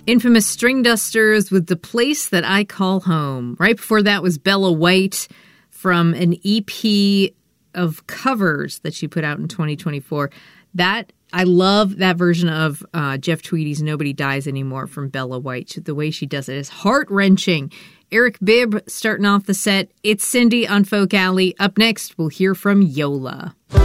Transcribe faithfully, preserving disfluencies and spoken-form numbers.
Infamous String Dusters with The Place That I Call Home. Right before that was Bella White from an E P of covers that she put out in twenty twenty-four. That I love that version of uh, Jeff Tweedy's Nobody Dies Anymore from Bella White. The way she does it is heart-wrenching. Eric Bibb starting off the set. It's Cindy on Folk Alley. Up next, we'll hear from Yola.